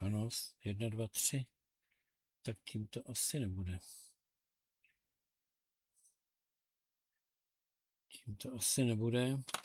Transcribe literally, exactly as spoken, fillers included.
Ano, jedna, dva, tři. Tak tím to asi nebude. Tím to asi nebude.